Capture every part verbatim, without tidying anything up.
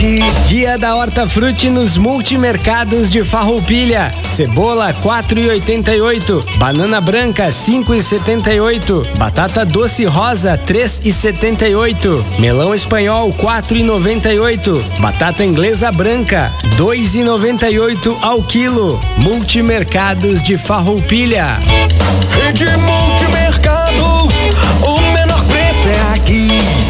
Dia da Hortafruti nos multimercados de Farroupilha. Cebola quatro e oitenta e oito, banana branca cinco e setenta e oito, batata doce rosa três e setenta e oito, melão espanhol quatro e noventa e oito, batata inglesa branca dois e noventa e oito ao quilo. Multimercados de Farroupilha. Rede Multimercados, o menor preço é aqui.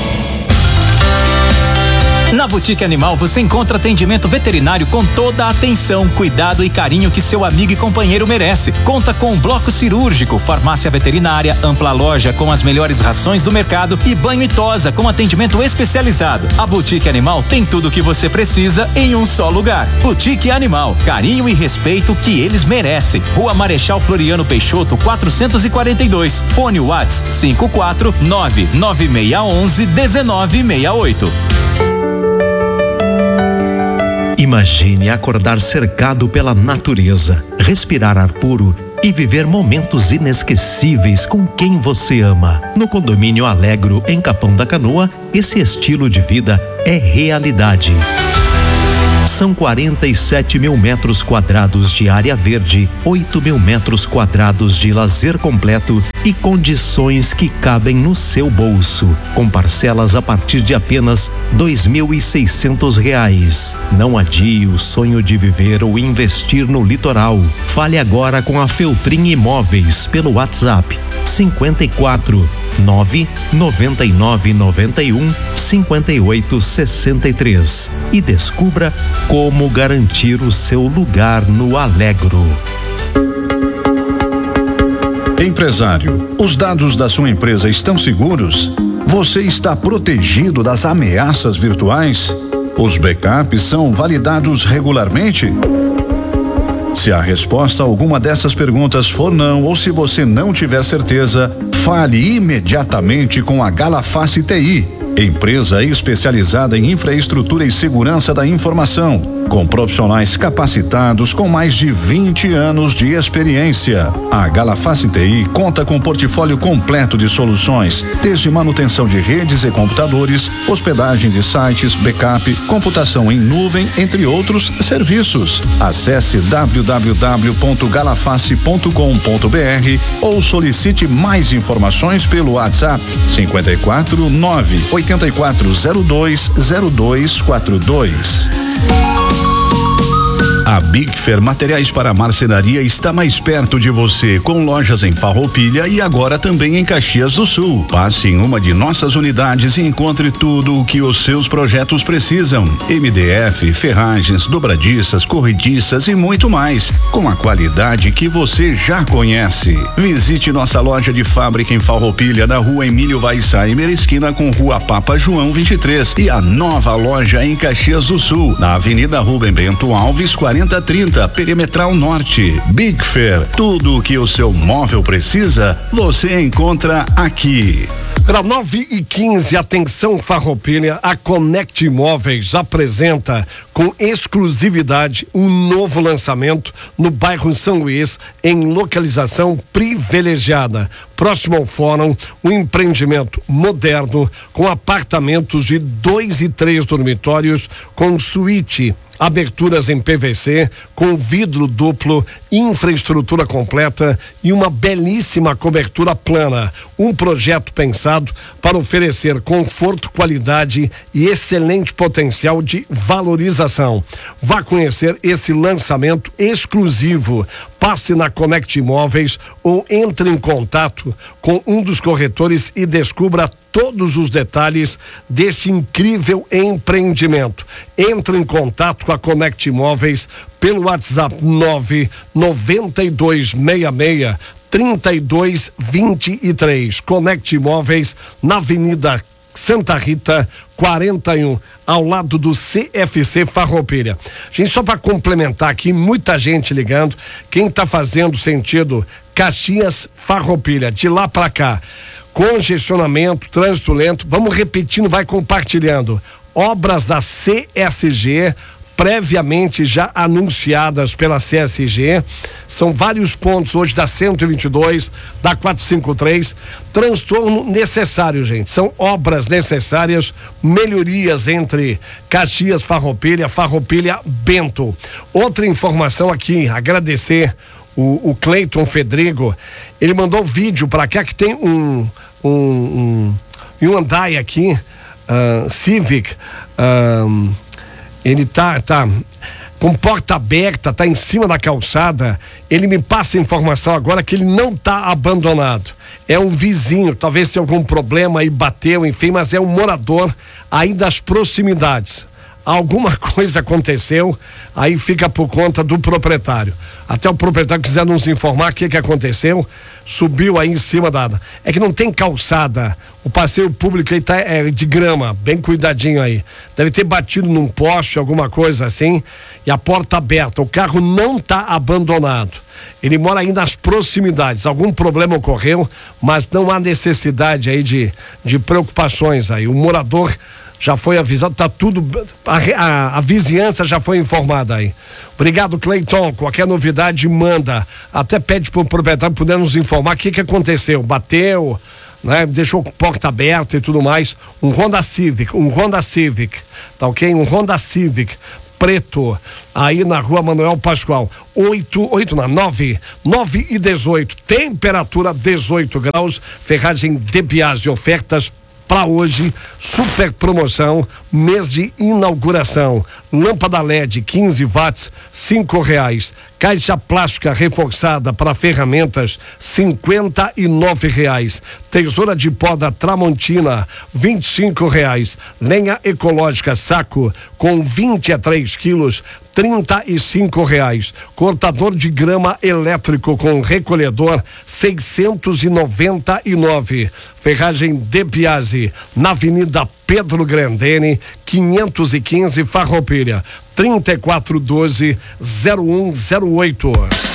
Na Boutique Animal você encontra atendimento veterinário com toda a atenção, cuidado e carinho que seu amigo e companheiro merece. Conta com um bloco cirúrgico, farmácia veterinária, ampla loja com as melhores rações do mercado e banho e tosa com atendimento especializado. A Boutique Animal tem tudo o que você precisa em um só lugar. Boutique Animal, carinho e respeito que eles merecem. Rua Marechal Floriano Peixoto, quatrocentos e quarenta e dois. Fone Whats cinco quatro nove nove seis um um, um nove seis oito. Imagine acordar cercado pela natureza, respirar ar puro e viver momentos inesquecíveis com quem você ama. No Condomínio Alegro, em Capão da Canoa, esse estilo de vida é realidade. São quarenta e sete mil metros quadrados de área verde, oito mil metros quadrados de lazer completo e condições que cabem no seu bolso, com parcelas a partir de apenas dois mil e seiscentos reais. Não adie o sonho de viver ou investir no litoral. Fale agora com a Feltrin Imóveis pelo WhatsApp cinquenta e quatro nove noventa e nove noventa e um cinquenta e oito sessenta e três e descubra como garantir o seu lugar no Alegro. Empresário, os dados da sua empresa estão seguros? Você está protegido das ameaças virtuais? Os backups são validados regularmente? Se a resposta a alguma dessas perguntas for não, ou se você não tiver certeza, fale imediatamente com a Galaface T I, empresa especializada em infraestrutura e segurança da informação, com profissionais capacitados com mais de vinte anos de experiência. A Galaface T I conta com um portfólio completo de soluções, desde manutenção de redes e computadores, hospedagem de sites, backup, computação em nuvem, entre outros serviços. Acesse w w w ponto galaface ponto com ponto b r ou solicite mais informações pelo WhatsApp cinquenta e quatro nove oitenta e quatro zero dois zero dois quatro dois. A Big Fair Materiais para Marcenaria está mais perto de você, com lojas em Farroupilha e agora também em Caxias do Sul. Passe em uma de nossas unidades e encontre tudo o que os seus projetos precisam. M D F, ferragens, dobradiças, corrediças e muito mais, com a qualidade que você já conhece. Visite nossa loja de fábrica em Farroupilha, na Rua Emílio Weissheimer, esquina com Rua Papa João vinte e três, e a nova loja em Caxias do Sul, na Avenida Rubem Bento Alves, quarenta trinta, Perimetral Norte. Big Fair, tudo o que o seu móvel precisa, você encontra aqui. Para nove e quinze, atenção Farroupilha, a Connect Imóveis apresenta com exclusividade um novo lançamento no bairro São Luís, em localização privilegiada. Próximo ao fórum, um empreendimento moderno com apartamentos de dois e três dormitórios com suíte, aberturas em P V C, com vidro duplo, infraestrutura completa e uma belíssima cobertura plana. Um projeto pensado para oferecer conforto, qualidade e excelente potencial de valorização. Vá conhecer esse lançamento exclusivo. Passe na Connect Imóveis ou entre em contato com um dos corretores e descubra todos os detalhes deste incrível empreendimento. Entre em contato com a Connect Imóveis pelo WhatsApp nove nove dois seis seis trinta e dois vinte e três. Connect Imóveis na Avenida Santa Rita quarenta e um, ao lado do C F C Farroupilha. Gente, só para complementar aqui, muita gente ligando, quem está fazendo sentido Caxias Farroupilha, de lá para cá, congestionamento, trânsito lento, vamos repetindo, vai compartilhando. Obras da C S G previamente já anunciadas pela C S G. São vários pontos hoje da cento e vinte e dois, da quatrocentos e cinquenta e três. Transtorno necessário, gente. São obras necessárias, melhorias entre Caxias, Farroupilha, Farroupilha, Bento. Outra informação aqui, agradecer o, o Cleiton Fedrigo. Ele mandou vídeo para cá que tem um um, um Hyundai aqui, uh, Civic. Uh, ele tá, tá com porta aberta, tá em cima da calçada. Ele me passa informação agora que ele não tá abandonado. É um vizinho, talvez tenha algum problema e bateu, enfim, mas é um morador aí das proximidades. Alguma coisa aconteceu, aí fica por conta do proprietário. Até o proprietário quiser nos informar o que que aconteceu, subiu aí em cima da... É que não tem calçada, o passeio público aí tá é, de grama, bem cuidadinho aí. Deve ter batido num poste, alguma coisa assim, e a porta aberta, o carro não tá abandonado. Ele mora aí nas proximidades, algum problema ocorreu, mas não há necessidade aí de, de preocupações aí. O morador já foi avisado, tá tudo, a, a, a vizinhança já foi informada aí. Obrigado, Cleiton. Qualquer novidade, manda. Até pede pro proprietário poder nos informar o que que aconteceu. Bateu, né? Deixou porta aberta e tudo mais. Um Honda Civic, um Honda Civic, tá ok? Um Honda Civic preto, aí na rua Manuel Pascoal, oito, oito na nove, nove e dezoito, temperatura dezoito graus, ferragem De Biasi, ofertas para hoje, super promoção, mês de inauguração. Lâmpada L E D quinze watts, cinco reais. Caixa plástica reforçada para ferramentas, cinquenta e nove reais. Tesoura de poda Tramontina, vinte e cinco reais. Lenha ecológica saco com vinte a três quilos, trinta e cinco reais. Cortador de grama elétrico com recolhedor, seiscentos e noventa e nove. Ferragem De Biasi, na Avenida Pedro Grandene, quinhentos e quinze, Farroupilha, trinta e quatro doze, zero um zero oito.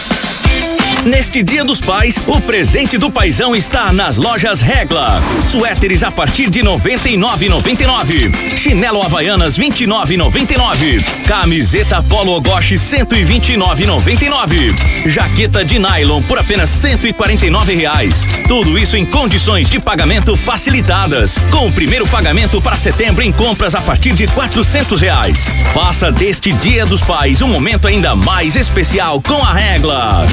Neste Dia dos Pais, o presente do paizão está nas lojas Regla. Suéteres a partir de noventa e nove reais e noventa e nove centavos. Chinelo Havaianas vinte e nove reais e noventa e nove centavos. Camiseta Polo Ogoshi cento e vinte e nove reais e noventa e nove centavos. Jaqueta de nylon por apenas cento e quarenta e nove reais. Tudo isso em condições de pagamento facilitadas. Com o primeiro pagamento para setembro em compras a partir de quatrocentos reais. Faça deste Dia dos Pais um momento ainda mais especial com a Regla.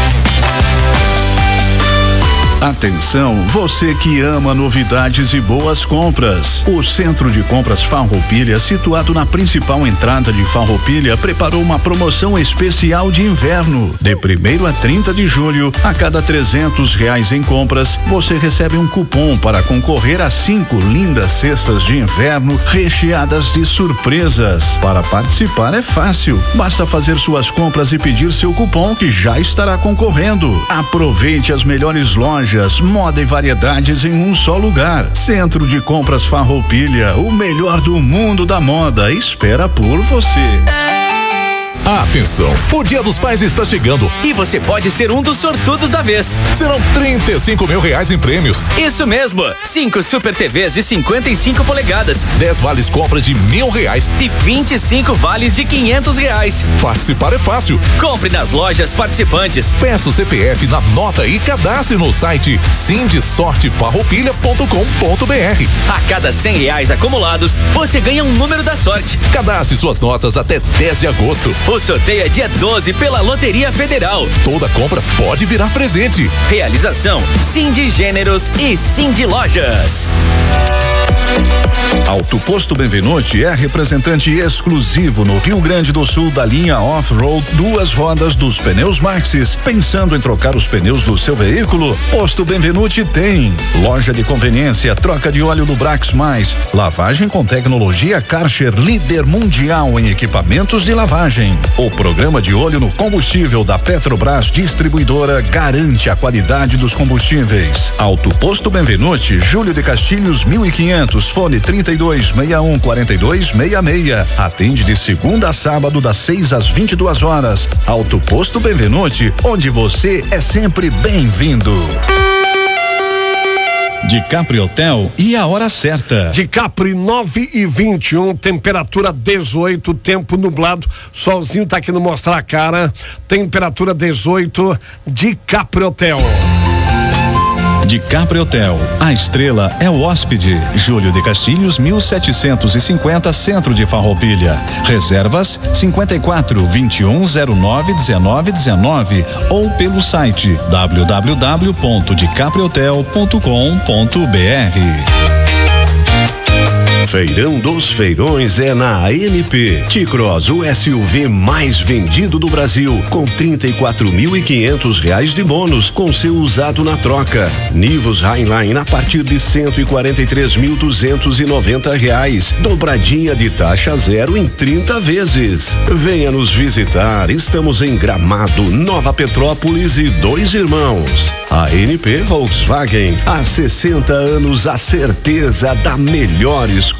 Atenção, você que ama novidades e boas compras. O Centro de Compras Farroupilha, situado na principal entrada de Farroupilha, preparou uma promoção especial de inverno. De primeiro a trinta de julho, a cada trezentos reais em compras, você recebe um cupom para concorrer a cinco lindas cestas de inverno recheadas de surpresas. Para participar é fácil, basta fazer suas compras e pedir seu cupom que já estará concorrendo. Aproveite as melhores lojas, moda e variedades em um só lugar. Centro de Compras Farroupilha, o melhor do mundo da moda, espera por você. Atenção, o Dia dos Pais está chegando e você pode ser um dos sortudos da vez. Serão trinta e cinco mil reais em prêmios. Isso mesmo, cinco Super T Vs de cinquenta e cinco polegadas, dez vales compras de mil reais e vinte e cinco vales de quinhentos reais. Participar é fácil. Compre nas lojas participantes. Peça o C P F na nota e cadastre no site sindisorte farroupilha ponto com ponto br. A cada cem reais acumulados, você ganha um número da sorte. Cadastre suas notas até dez de agosto. O sorteio é dia doze pela Loteria Federal. Toda compra pode virar presente. Realização Cindy Gêneros e Cindy Lojas. Auto Posto Benvenuti é representante exclusivo no Rio Grande do Sul da linha Off-Road duas rodas dos pneus Maxxis. Pensando em trocar os pneus do seu veículo? Posto Benvenuti tem loja de conveniência, troca de óleo no Brax Mais, lavagem com tecnologia Karcher, líder mundial em equipamentos de lavagem. O programa de olho no combustível da Petrobras Distribuidora garante a qualidade dos combustíveis. Auto Posto Benvenuti, Júlio de Castilhos mil e quinhentos, fone trinta e dois, sessenta e um, quarenta e dois, sessenta e seis. Atende de segunda a sábado das seis às vinte e duas horas. Auto Posto Benvenuti, onde você é sempre bem-vindo. De Capri Hotel e a hora certa. De Capri nove e vinte e um, temperatura dezoito, tempo nublado, solzinho tá aqui no mostrar a cara, temperatura dezoito, de Capri Hotel. De Capri Hotel, a estrela é o hóspede. Júlio de Castilhos, mil setecentos e cinquenta, centro de Farroupilha. Reservas cinquenta e quatro, vinte e um, zero nove, dezenove, dezenove ou pelo site w w w ponto de capri hotel ponto com ponto b r. Feirão dos Feirões é na A N P. T-Cross, o S U V mais vendido do Brasil, com trinta e quatro mil e quinhentos reais de bônus, com seu usado na troca. Nivus Highline a partir de cento e quarenta e três mil duzentos e noventa reais. Dobradinha de taxa zero em trinta vezes. Venha nos visitar. Estamos em Gramado, Nova Petrópolis e Dois Irmãos. A N P Volkswagen, há sessenta anos, a certeza da melhor escolha.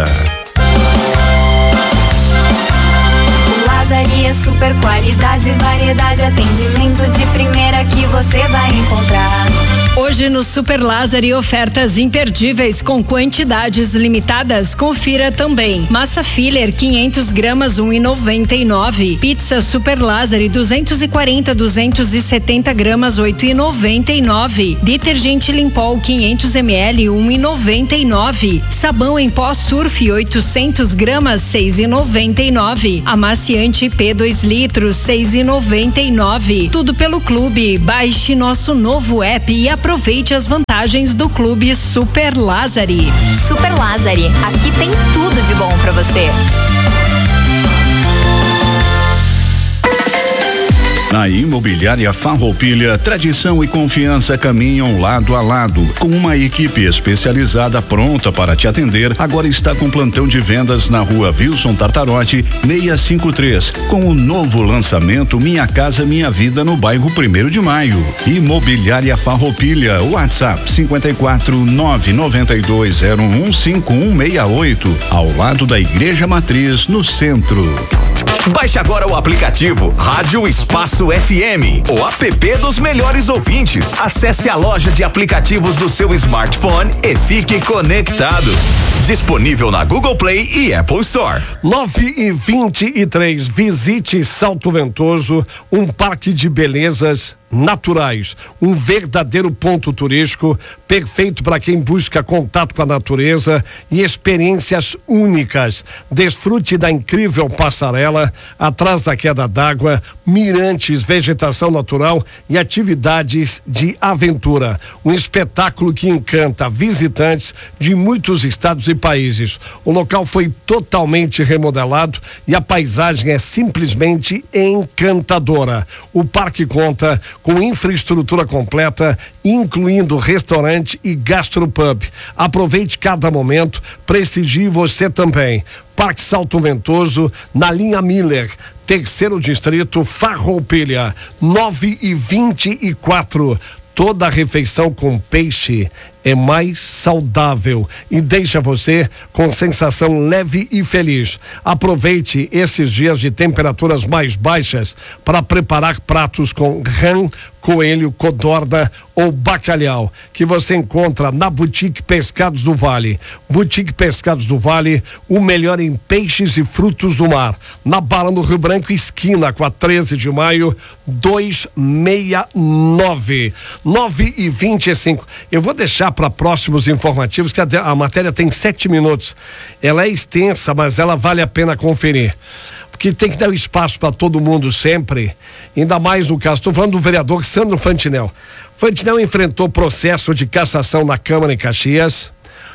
Lazaria, super qualidade, variedade, atendimento de primeira que você vai encontrar. Hoje no Super Lázari, ofertas imperdíveis com quantidades limitadas. Confira também. Massa filler quinhentos gramas, um e noventa e nove. Pizza Super Lázari duzentos e quarenta, duzentos e setenta gramas, oito e noventa e nove. Detergente Limpol quinhentos mililitros, um e noventa e nove. Sabão em pó Surf oitocentos gramas, seis e noventa e nove. Amaciante P dois litros, seis e noventa e nove. Tudo pelo clube. Baixe nosso novo app e aproveite as vantagens do Clube Super Lázari. Super Lázari, aqui tem tudo de bom pra você. Na Imobiliária Farroupilha, tradição e confiança caminham lado a lado. Com uma equipe especializada pronta para te atender, agora está com plantão de vendas na rua Wilson Tartarotti, seiscentos e cinquenta e três, com o novo lançamento Minha Casa Minha Vida no bairro Primeiro de Maio. Imobiliária Farroupilha, WhatsApp cinquenta e quatro, nove noventa e dois, zero um cinco um seis oito, ao lado da Igreja Matriz, no centro. Baixe agora o aplicativo Rádio Espaço F M, o app dos melhores ouvintes. Acesse a loja de aplicativos do seu smartphone e fique conectado. Disponível na Google Play e Apple Store. nove e vinte e três. Visite Salto Ventoso, um parque de belezas naturais, um verdadeiro ponto turístico, perfeito para quem busca contato com a natureza e experiências únicas. Desfrute da incrível passarela atrás da queda d'água, mirantes, vegetação natural e atividades de aventura. Um espetáculo que encanta visitantes de muitos estados e países. O local foi totalmente remodelado e a paisagem é simplesmente encantadora. O parque conta com infraestrutura completa, incluindo restaurante e gastropub. Aproveite cada momento, prestigie você também. Parque Salto Ventoso, na linha Miller, terceiro distrito, Farroupilha, nove e vinte e quatro. Toda refeição com peixe é mais saudável e deixa você com sensação leve e feliz. Aproveite esses dias de temperaturas mais baixas para preparar pratos com rã, coelho, codorna ou bacalhau, que você encontra na Boutique Pescados do Vale. Boutique Pescados do Vale, o melhor em peixes e frutos do mar. Na Barra do Rio Branco, esquina com a treze de maio, duzentos e sessenta e nove. nove e vinte e cinco. Eu vou deixar para próximos informativos, que a, a matéria tem sete minutos. Ela é extensa, mas ela vale a pena conferir. Porque tem que dar espaço para todo mundo sempre, ainda mais no caso. Estou falando do vereador Sandro Fantinel. Fantinel enfrentou processo de cassação na Câmara em Caxias,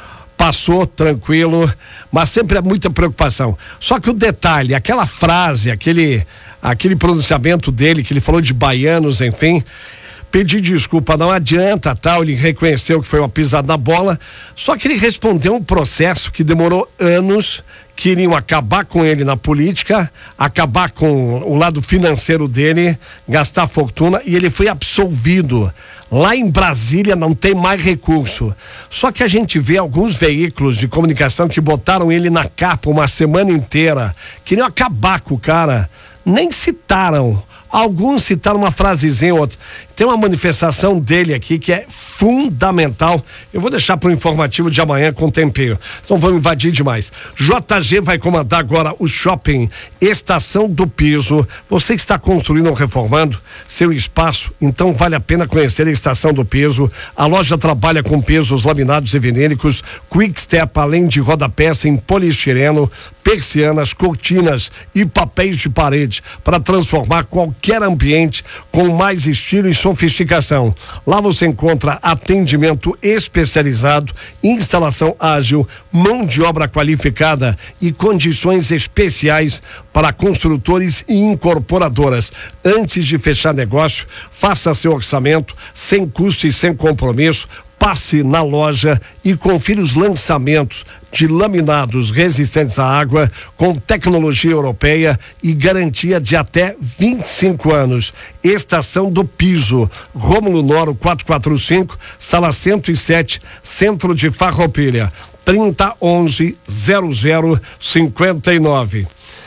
passou tranquilo, mas sempre é muita preocupação. Só que o detalhe, aquela frase, aquele, aquele pronunciamento dele, que ele falou de baianos, enfim, pedir desculpa, não adianta, tal, ele reconheceu que foi uma pisada na bola, só que ele respondeu um processo que demorou anos, queriam acabar com ele na política, acabar com o lado financeiro dele, gastar fortuna, e ele foi absolvido. Lá em Brasília não tem mais recurso. Só que a gente vê alguns veículos de comunicação que botaram ele na capa uma semana inteira, queriam acabar com o cara, nem citaram. Alguns citaram uma frasezinha ou outra. Então tem uma manifestação dele aqui que é fundamental. Eu vou deixar para o informativo de amanhã com tempero. Então vamos invadir demais. J G vai comandar agora o shopping Estação do Piso. Você que está construindo ou reformando seu espaço, então vale a pena conhecer a Estação do Piso. A loja trabalha com pisos laminados e vinílicos, quick step, além de rodapés em poliestireno, persianas, cortinas e papéis de parede para transformar qualquer ambiente com mais estilo e sofisticação. Lá você encontra atendimento especializado, instalação ágil, mão de obra qualificada e condições especiais para construtores e incorporadoras. Antes de fechar negócio, faça seu orçamento sem custo e sem compromisso. Passe na loja e confira os lançamentos de laminados resistentes à água com tecnologia europeia e garantia de até vinte e cinco anos. Estação do Piso, Rômulo Noro quatrocentos e quarenta e cinco, sala cento e sete, Centro de Farroupilha, trinta onze zero zero cinquenta e nove.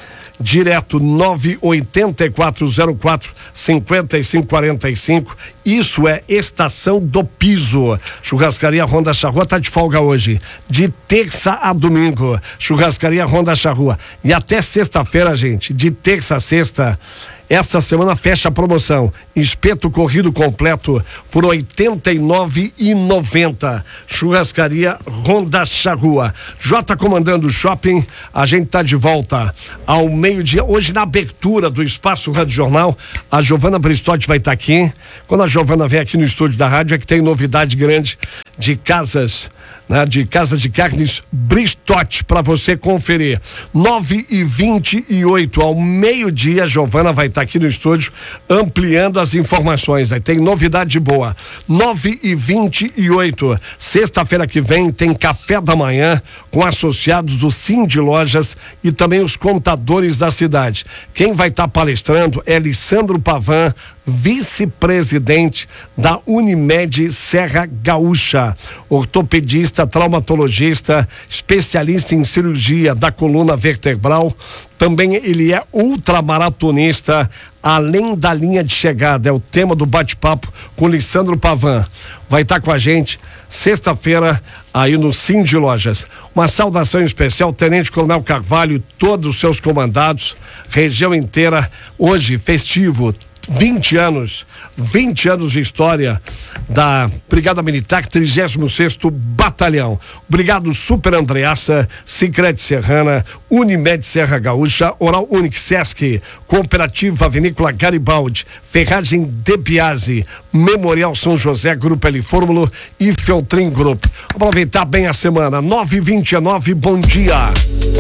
Direto nove oito quatro zero quatro cinco cinco quatro cinco. Isso é Estação do Piso. Churrascaria Ronda Charrua tá de folga hoje, de terça a domingo. Churrascaria Ronda Charrua. E até sexta-feira, gente, de terça a sexta. Essa semana fecha a promoção. Espeto corrido completo por oitenta e nove reais e noventa centavos. Churrascaria Ronda Charrua. J comandando o shopping. A gente tá de volta ao meio-dia. Hoje, na abertura do Espaço Rádio Jornal, a Giovana Bristotti vai estar aqui. Quando a Giovana vem aqui no estúdio da rádio, é que tem novidade grande de casas, né, de casa de carnes Bristotti para você conferir. nove e vinte e oito, ao meio-dia, a Giovana vai estar aqui no estúdio ampliando as informações. Aí tem novidade boa. nove e vinte e oito, sexta-feira que vem tem café da manhã com associados do Cindy Lojas e também os contadores da cidade. Quem vai estar palestrando é Lissandro Pavan, vice-presidente da Unimed Serra Gaúcha, ortopedista, traumatologista, especialista em cirurgia da coluna vertebral. Também ele é ultramaratonista, além da linha de chegada. É o tema do bate-papo com Lissandro Pavan. Vai estar com a gente sexta-feira aí no Cindy Lojas. Uma saudação especial, Tenente Coronel Carvalho e todos os seus comandados, região inteira, hoje festivo. vinte anos, vinte anos de história da Brigada Militar, trigésimo sexto Batalhão. Obrigado, Super Andreaça, Sicredi Serrana, Unimed Serra Gaúcha, Oral Unique Sesc, Cooperativa Vinícola Garibaldi, Ferragem De Biasi, Memorial São José, Grupo L Fórmulo e Feltrin Group. Aproveitar bem a semana, nove e vinte e nove, bom dia.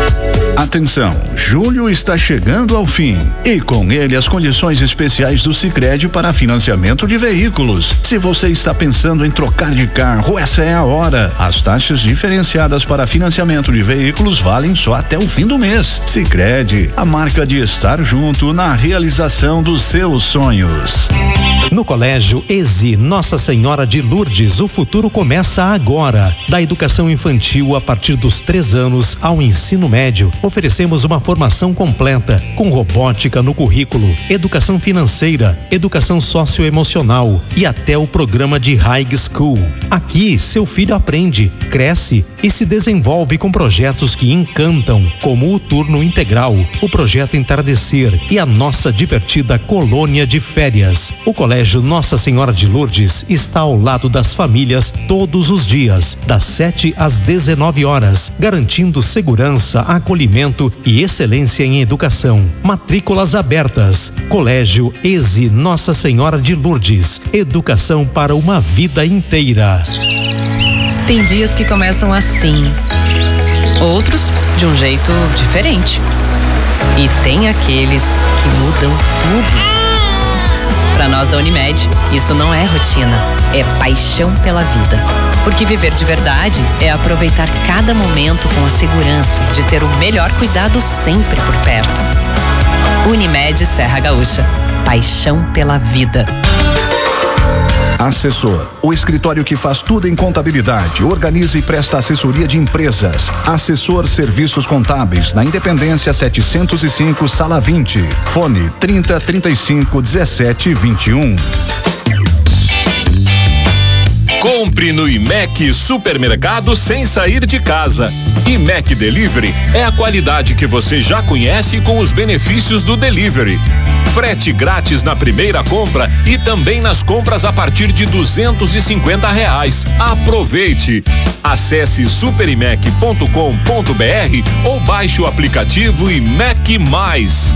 Atenção, julho está chegando ao fim e com ele as condições especiais do Sicredi para financiamento de veículos. Se você está pensando em trocar de carro, essa é a hora. As taxas diferenciadas para financiamento de veículos valem só até o fim do mês. Sicredi, a marca de estar junto na realização dos seus sonhos. No Colégio ESI Nossa Senhora de Lourdes, o futuro começa agora. Da educação infantil a partir dos três anos ao ensino médio, oferecemos uma formação completa, com robótica no currículo, educação financeira, educação socioemocional e até o programa de High School. Aqui, seu filho aprende, cresce e se desenvolve com projetos que encantam, como o Turno Integral, o Projeto Entardecer e a nossa divertida colônia de férias. O Colégio Nossa Senhora de Lourdes está ao lado das famílias todos os dias, das sete às dezenove horas, garantindo segurança, acolhimento e excelência em educação. Matrículas abertas. Colégio ESI Nossa Senhora de Lourdes. Educação para uma vida inteira. Tem dias que começam assim, outros de um jeito diferente. E tem aqueles que mudam tudo. Para nós da Unimed, isso não é rotina, é paixão pela vida. Porque viver de verdade é aproveitar cada momento com a segurança de ter o melhor cuidado sempre por perto. Unimed Serra Gaúcha, paixão pela vida. Assessor, o escritório que faz tudo em contabilidade, organiza e presta assessoria de empresas. Assessor Serviços Contábeis, na Independência setecentos e cinco, sala vinte. Fone trinta, trinta e cinco, dezessete, vinte e um. Compre no I M E C Supermercado sem sair de casa. I M E C Delivery é a qualidade que você já conhece com os benefícios do delivery. Frete grátis na primeira compra e também nas compras a partir de duzentos e cinquenta reais. Aproveite! Acesse super I M E C ponto com ponto B R ou baixe o aplicativo I M E C Mais.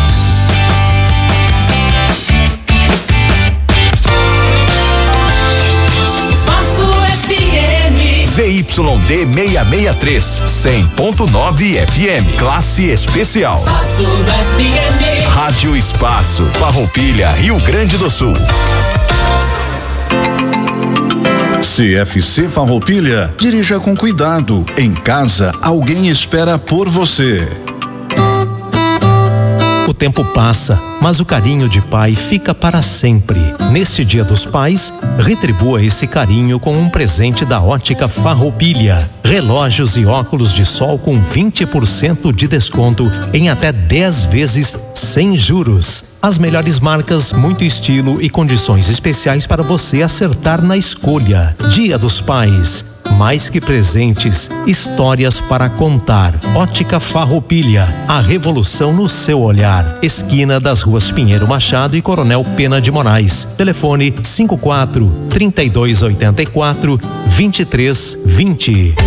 Z Y D seiscentos e sessenta e três, cem ponto nove F M, classe especial. Espaço F M. Rádio Espaço, Farroupilha, Rio Grande do Sul. C F C Farroupilha, dirija com cuidado. Em casa, alguém espera por você. O tempo passa, mas o carinho de pai fica para sempre. Neste Dia dos Pais, retribua esse carinho com um presente da Ótica Farroupilha. Relógios e óculos de sol com vinte por cento de desconto em até dez vezes sem juros. As melhores marcas, muito estilo e condições especiais para você acertar na escolha. Dia dos Pais. Mais que presentes, histórias para contar. Ótica Farroupilha, a revolução no seu olhar. Esquina das ruas Pinheiro Machado e Coronel Pena de Moraes. Telefone cinquenta e quatro, trinta e dois oitenta e quatro, vinte e três vinte.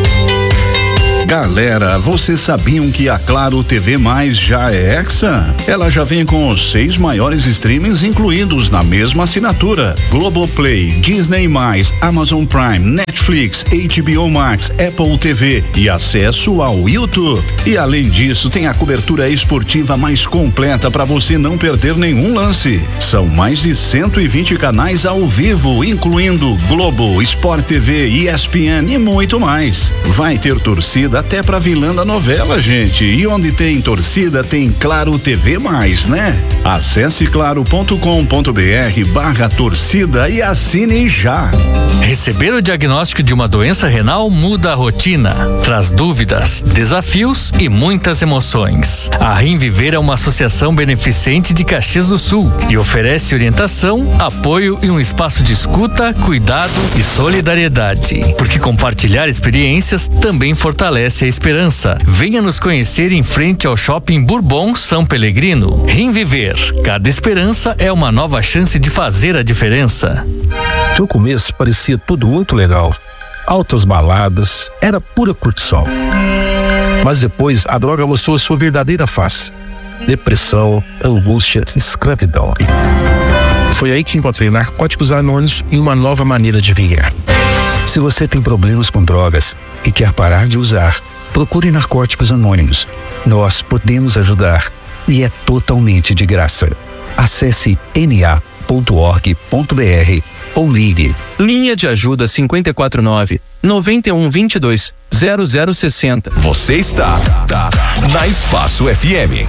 Galera, vocês sabiam que a Claro T V Mais já é Hexa? Ela já vem com os seis maiores streamings incluídos na mesma assinatura: Globoplay, Disney mais, Amazon Prime, Netflix, H B O Max, Apple T V e acesso ao YouTube. E além disso, tem a cobertura esportiva mais completa para você não perder nenhum lance. São mais de cento e vinte canais ao vivo, incluindo Globo, Sport T V, E S P N e muito mais. Vai ter torcida até pra vilã da novela, gente. E onde tem torcida, tem Claro T V mais, né? Acesse claro ponto com ponto B R barra torcida e assine já. Receber o diagnóstico de uma doença renal muda a rotina, traz dúvidas, desafios e muitas emoções. A Rimviver é uma associação beneficente de Caxias do Sul e oferece orientação, apoio e um espaço de escuta, cuidado e solidariedade. Porque compartilhar experiências também fortalece a esperança. Venha nos conhecer em frente ao Shopping Bourbon São Pelegrino. Rimviver, cada esperança é uma nova chance de fazer a diferença. No começo parecia tudo muito legal. Altas baladas, era pura curtição. Mas depois a droga mostrou sua verdadeira face: depressão, angústia, escravidão. Foi aí que encontrei Narcóticos Anônimos e uma nova maneira de viver. Se você tem problemas com drogas e quer parar de usar, procure Narcóticos Anônimos. Nós podemos ajudar e é totalmente de graça. Acesse n a ponto org ponto b r ou ligue. Linha de ajuda cinquenta e quatro nove, noventa e um vinte e dois, zero zero sessenta. Você está tá, na Espaço F M.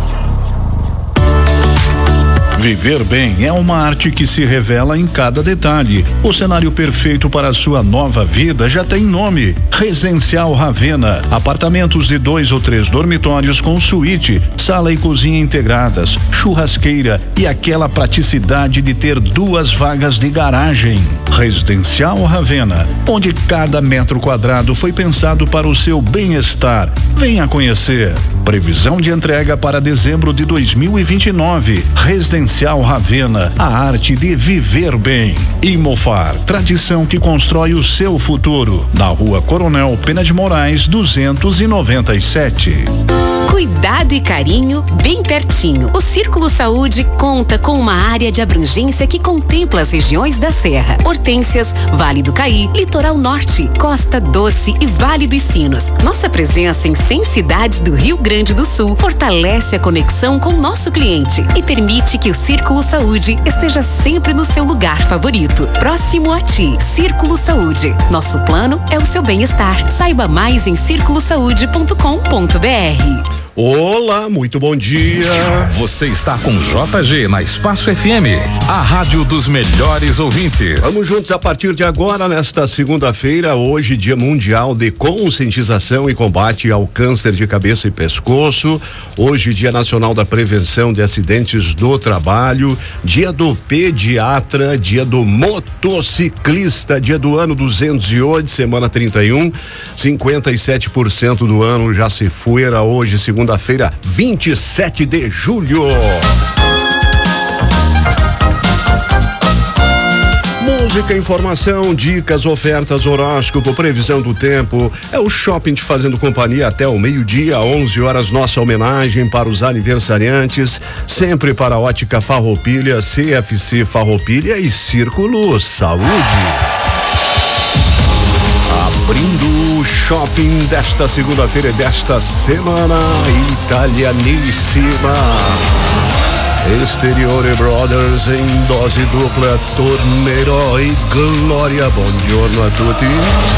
Viver bem é uma arte que se revela em cada detalhe. O cenário perfeito para a sua nova vida já tem nome: Residencial Ravena. Apartamentos de dois ou três dormitórios com suíte, sala e cozinha integradas, churrasqueira e aquela praticidade de ter duas vagas de garagem. Residencial Ravena, onde cada metro quadrado foi pensado para o seu bem-estar. Venha conhecer. Previsão de entrega para dezembro de dois mil e vinte e nove. Residencial Ravena, a arte de viver bem. Imofar, tradição que constrói o seu futuro. Na Rua Coronel Pena de Moraes, duzentos e noventa e sete. Cuidado e carinho bem pertinho. O Círculo Saúde conta com uma área de abrangência que contempla as regiões da Serra, Hortências, Vale do Caí, Litoral Norte, Costa Doce e Vale dos Sinos. Nossa presença em cem cidades do Rio Grande do Sul fortalece a conexão com o nosso cliente e permite que o Círculo Saúde esteja sempre no seu lugar favorito, próximo a ti. Círculo Saúde. Nosso plano é o seu bem-estar. Saiba mais em círculo saúde ponto com ponto b r. Olá, muito bom dia. Você está com J G na Espaço F M, a rádio dos melhores ouvintes. Vamos juntos a partir de agora, nesta segunda-feira, hoje, Dia Mundial de Conscientização e Combate ao Câncer de Cabeça e Pescoço. Hoje, Dia Nacional da Prevenção de Acidentes do Trabalho. Dia do Pediatra, Dia do Motociclista, Dia do ano duzentos e oito, semana trinta e um. cinquenta e sete por cento do ano já se foi. Era hoje, segunda-feira, vinte e sete de julho. Música, informação, dicas, ofertas, horóscopo, previsão do tempo. É o Shopping te fazendo companhia até o meio-dia, onze horas, nossa homenagem para os aniversariantes, sempre para a Ótica Farroupilha, C F C Farroupilha e Círculo Saúde. Abrindo o shopping desta segunda-feira e desta semana, italianíssima. Exteriore Brothers em dose dupla, Tornero e Glória. Buongiorno a tutti.